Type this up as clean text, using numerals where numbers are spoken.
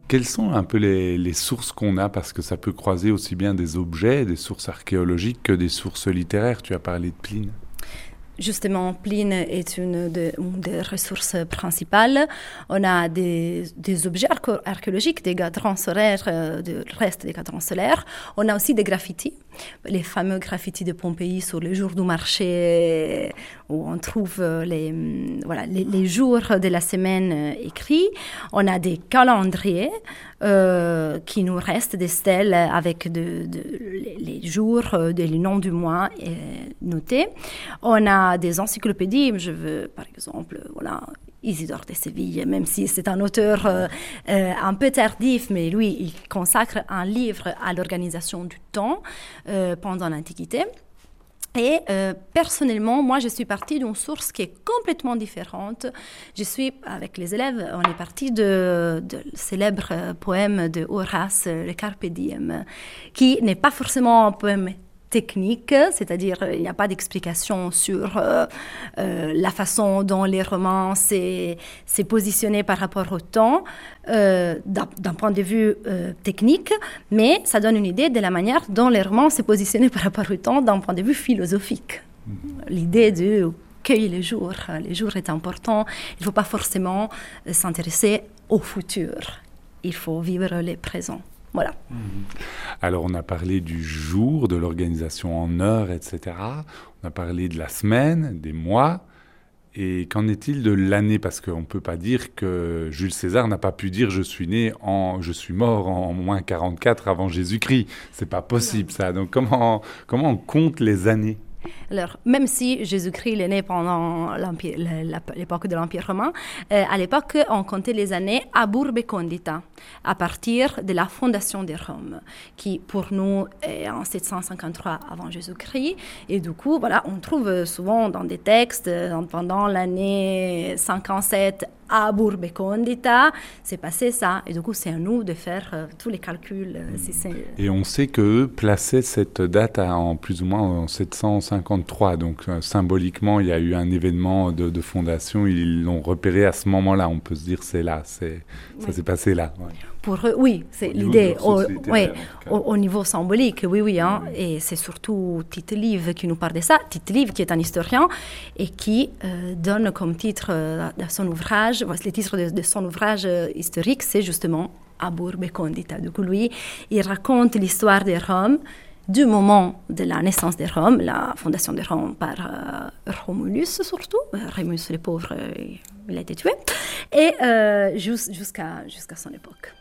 Quelles sont un peu les sources qu'on a? Parce que ça peut croiser aussi bien des objets, des sources archéologiques que des sources littéraires. Tu as parlé de Pline. Justement, Pline est une des ressources principales. On a des objets archéologiques, des cadrans solaires, du reste des cadrans solaires. On a aussi des graffitis, les fameux graffitis de Pompéi sur les jours du marché, où on trouve les jours de la semaine écrits. On a des calendriers qui nous restent, des stèles avec les jours, les noms du mois notés. On a des encyclopédies, je veux par exemple, Isidore de Séville, même si c'est un auteur un peu tardif, mais lui, il consacre un livre à l'organisation du temps pendant l'Antiquité. Et personnellement, moi, je suis partie d'une source qui est complètement différente. Avec les élèves, on est parti de célèbre poème de Horace, le Carpe Diem, qui n'est pas forcément un poème technique, c'est-à-dire il n'y a pas d'explication sur la façon dont les romans s'est positionné par rapport au temps d'un point de vue technique, mais ça donne une idée de la manière dont les romans s'est positionné par rapport au temps d'un point de vue philosophique. L'idée de cueillir les jours est important, il ne faut pas forcément s'intéresser au futur, il faut vivre le présent. Voilà. Alors, on a parlé du jour, de l'organisation en heures, etc. On a parlé de la semaine, des mois. Et qu'en est-il de l'année? Parce qu'on ne peut pas dire que Jules César n'a pas pu dire « je suis mort en moins 44 avant Jésus-Christ ». C'est pas possible, ça. Donc, comment on compte les années? Alors, même si Jésus-Christ est né pendant l'époque de l'Empire romain, à l'époque, on comptait les années ab urbe condita, à partir de la fondation de Rome, qui pour nous est en 753 avant Jésus-Christ. Et du coup, on trouve souvent dans des textes, pendant l'année 57 ab urbe condita, c'est passé ça. Et du coup, c'est à nous de faire tous les calculs. Et on sait qu'eux plaçaient cette date en plus ou moins en 753. Donc, symboliquement, il y a eu un événement de fondation. Ils l'ont repéré à ce moment-là. On peut se dire c'est là. Ça s'est passé là. Ouais. Pour eux, oui, c'est l'idée. Au niveau symbolique, oui. Et c'est surtout Tite-Live qui nous parle de ça. Tite-Live qui est un historien et qui donne comme titre de son ouvrage, le titre de son ouvrage historique, c'est justement Ab urbe condita. Du coup, lui, il raconte l'histoire de Rome du moment de la naissance de Rome, la fondation de Rome par Romulus surtout. Rémus le pauvre, il a été tué, et jusqu'à son époque.